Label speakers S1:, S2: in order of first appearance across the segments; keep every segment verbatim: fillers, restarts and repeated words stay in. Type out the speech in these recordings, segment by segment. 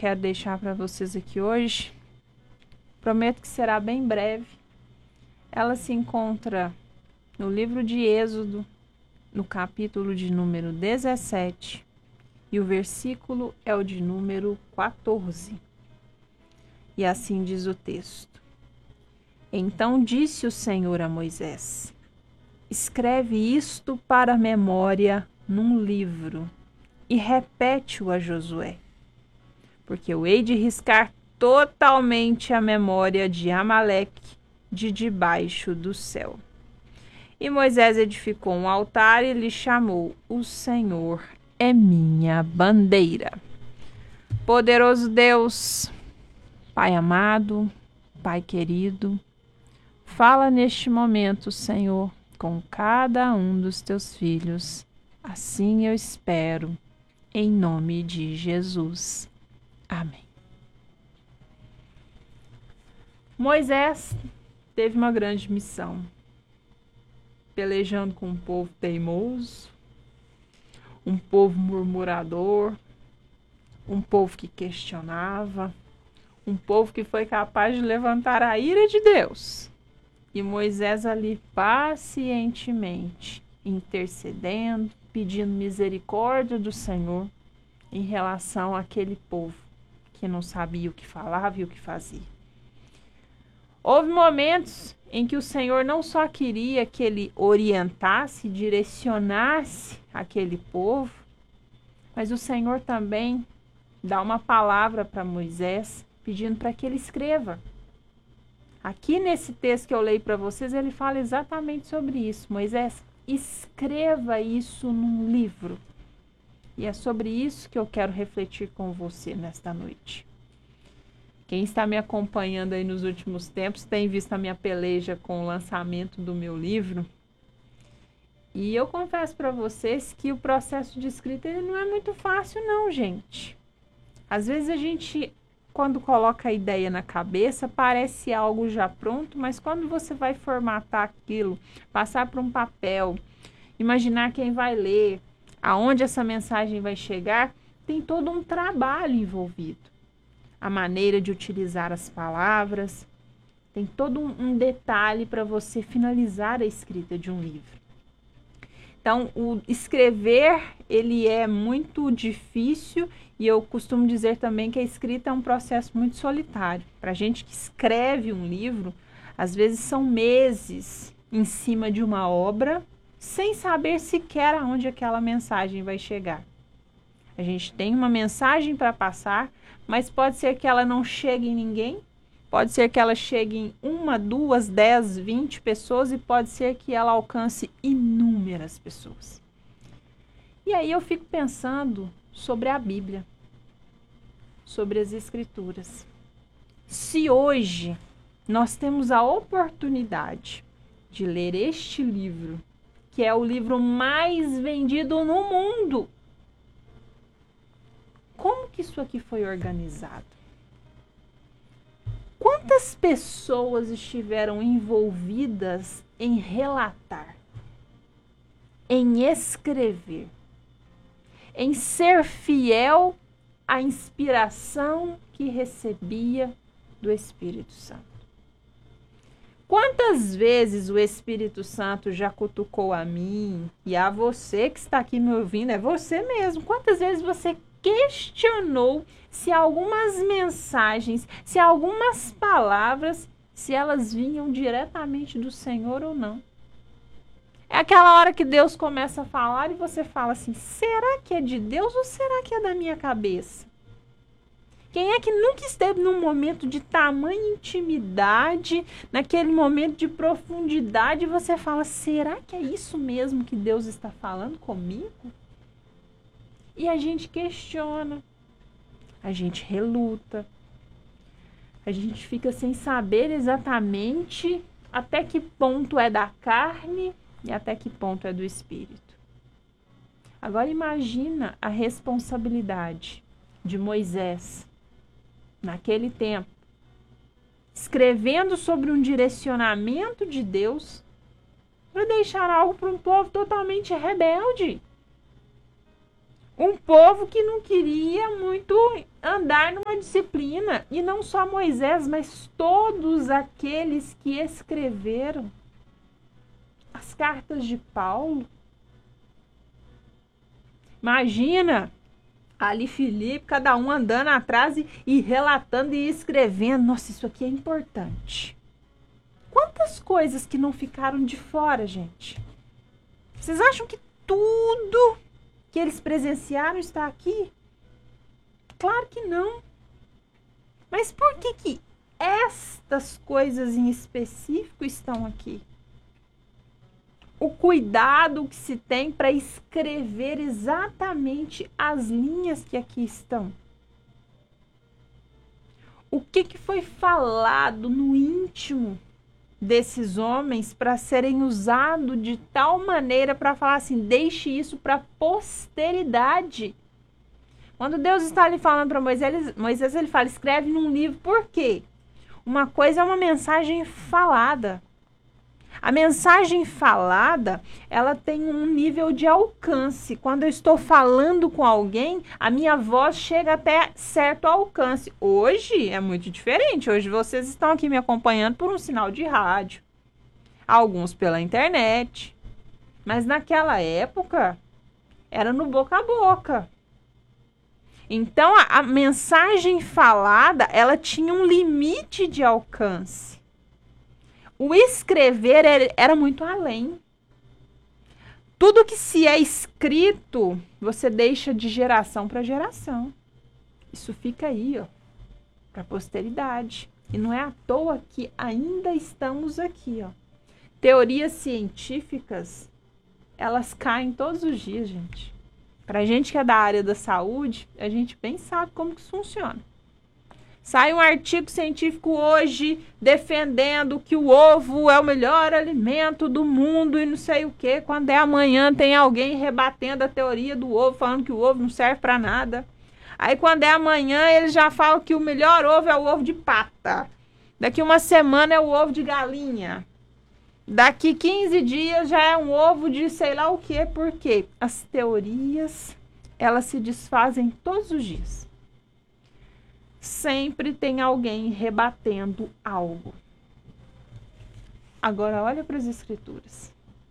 S1: quero deixar para vocês aqui hoje, prometo que será bem breve. Ela se encontra no livro de Êxodo, no capítulo de número dezessete, e o versículo é o de número quatorze. E assim diz o texto: Então disse o Senhor a Moisés: Escreve isto para a memória num livro e repete-o a Josué, porque eu hei de riscar totalmente a memória de Amaleque de debaixo do céu. E Moisés edificou um altar e lhe chamou: O Senhor é minha bandeira. Poderoso Deus, Pai amado, Pai querido, fala neste momento, Senhor, com cada um dos teus filhos. Assim eu espero, em nome de Jesus. Amém. Moisés teve uma grande missão, pelejando com um povo teimoso, um povo murmurador, um povo que questionava, um povo que foi capaz de levantar a ira de Deus. E Moisés ali pacientemente intercedendo, pedindo misericórdia do Senhor em relação àquele povo que não sabia o que falava e o que fazia. Houve momentos em que o Senhor não só queria que ele orientasse, direcionasse aquele povo, mas o Senhor também dá uma palavra para Moisés, pedindo para que ele escreva. Aqui nesse texto que eu leio para vocês, ele fala exatamente sobre isso. Moisés, escreva isso num livro. E é sobre isso que eu quero refletir com você nesta noite. Quem está me acompanhando aí nos últimos tempos tem visto a minha peleja com o lançamento do meu livro. E eu confesso para vocês que o processo de escrita ele não é muito fácil não, gente. Às vezes a gente, quando coloca a ideia na cabeça, parece algo já pronto, mas quando você vai formatar aquilo, passar para um papel, imaginar quem vai ler, aonde essa mensagem vai chegar, tem todo um trabalho envolvido. A maneira de utilizar as palavras, tem todo um, um detalhe para você finalizar a escrita de um livro. Então, o escrever, ele é muito difícil e eu costumo dizer também que a escrita é um processo muito solitário. Para a gente que escreve um livro, às vezes são meses em cima de uma obra, sem saber sequer aonde aquela mensagem vai chegar. A gente tem uma mensagem para passar, mas pode ser que ela não chegue em ninguém, pode ser que ela chegue em uma, duas, dez, vinte pessoas e pode ser que ela alcance inúmeras pessoas. E aí eu fico pensando sobre a Bíblia, sobre as Escrituras. Se hoje nós temos a oportunidade de ler este livro, que é o livro mais vendido no mundo, como que isso aqui foi organizado? Quantas pessoas estiveram envolvidas em relatar, em escrever, em ser fiel à inspiração que recebia do Espírito Santo? Quantas vezes o Espírito Santo já cutucou a mim e a você que está aqui me ouvindo, é você mesmo, quantas vezes você questionou se algumas mensagens, se algumas palavras, se elas vinham diretamente do Senhor ou não? É aquela hora que Deus começa a falar e você fala assim, será que é de Deus ou será que é da minha cabeça? Quem é que nunca esteve num momento de tamanha intimidade, naquele momento de profundidade, e você fala, será que é isso mesmo que Deus está falando comigo? E a gente questiona, a gente reluta, a gente fica sem saber exatamente até que ponto é da carne e até que ponto é do Espírito. Agora imagina a responsabilidade de Moisés, naquele tempo, escrevendo sobre um direcionamento de Deus para deixar algo para um povo totalmente rebelde. Um povo que não queria muito andar numa uma disciplina. E não só Moisés, mas todos aqueles que escreveram as cartas de Paulo. Imagina ali Filipe, cada um andando atrás e, e relatando e escrevendo. Nossa, isso aqui é importante. Quantas coisas que não ficaram de fora, gente? Vocês acham que tudo que eles presenciaram está aqui? Claro que não. Mas por que que estas coisas em específico estão aqui? O cuidado que se tem para escrever exatamente as linhas que aqui estão. O que que foi falado no íntimo desses homens para serem usados de tal maneira para falar assim, deixe isso para a posteridade. Quando Deus está ali falando para Moisés, Moisés ele fala, escreve num livro. Por quê? Uma coisa é uma mensagem falada. A mensagem falada, ela tem um nível de alcance. Quando eu estou falando com alguém, a minha voz chega até certo alcance. Hoje é muito diferente. Hoje vocês estão aqui me acompanhando por um sinal de rádio. Alguns pela internet. Mas naquela época, era no boca a boca. Então, a, a mensagem falada, ela tinha um limite de alcance. O escrever era, era muito além. Tudo que se é escrito, você deixa de geração para geração. Isso fica aí, ó, para a posteridade. E não é à toa que ainda estamos aqui, ó. Teorias científicas, elas caem todos os dias, gente. Pra gente que é da área da saúde, a gente bem sabe como que isso funciona. Sai um artigo científico hoje defendendo que o ovo é o melhor alimento do mundo e não sei o que. Quando é amanhã tem alguém rebatendo a teoria do ovo, falando que o ovo não serve para nada. Aí quando é amanhã eles já falam que o melhor ovo é o ovo de pata. Daqui uma semana é o ovo de galinha. Daqui quinze dias já é um ovo de sei lá o que. Por quê? As teorias, elas se desfazem todos os dias. Sempre tem alguém rebatendo algo. Agora, olha para as escrituras.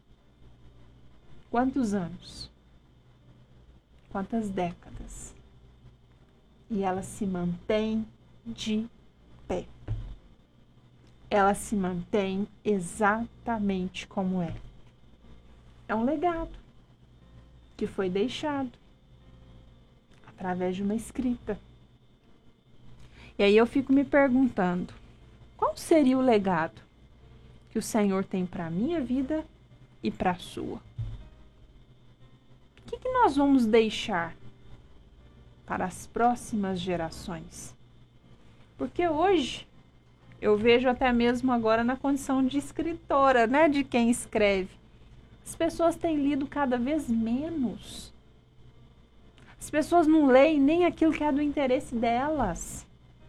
S1: Quantos anos? Quantas décadas? E ela se mantém de pé. Ela se mantém exatamente como é. É um legado que foi deixado através de uma escrita. E aí eu fico me perguntando, qual seria o legado que o Senhor tem para a minha vida e para a sua? O que, que nós vamos deixar para as próximas gerações? Porque hoje, eu vejo até mesmo agora na condição de escritora, né, de quem escreve, as pessoas têm lido cada vez menos. As pessoas não leem nem aquilo que é do interesse delas.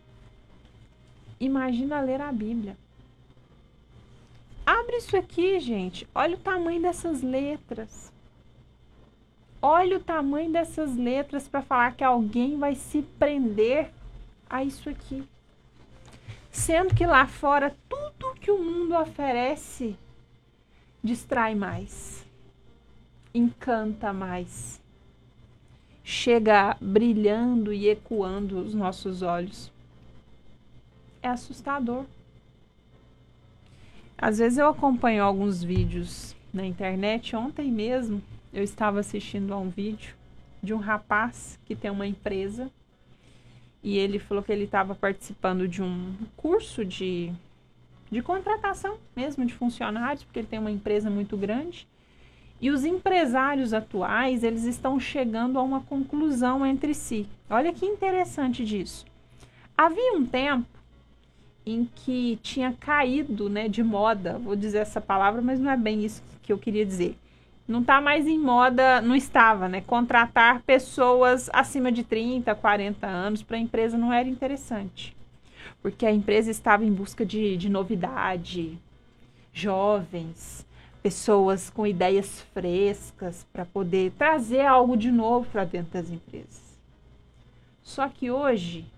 S1: Imagina ler a Bíblia. Abre isso aqui, gente. Olha o tamanho dessas letras. Olha o tamanho dessas letras para falar que alguém vai se prender a isso aqui. Sendo que lá fora, tudo que o mundo oferece distrai mais, encanta mais, chega brilhando e ecoando os nossos olhos. É assustador. Às vezes eu acompanho alguns vídeos na internet. Ontem mesmo eu estava assistindo a um vídeo de um rapaz que tem uma empresa e ele falou que ele estava participando de um curso de, de contratação mesmo de funcionários, porque ele tem uma empresa muito grande. E os empresários atuais, eles estão chegando a uma conclusão entre si. Olha que interessante disso. Havia um tempo em que tinha caído, né, de moda, vou dizer essa palavra, mas não é bem isso que eu queria dizer. Não está mais em moda, não estava, né? Contratar pessoas acima de trinta, quarenta anos para a empresa não era interessante. Porque a empresa estava em busca de, de novidade, jovens, pessoas com ideias frescas para poder trazer algo de novo para dentro das empresas. Só que hoje,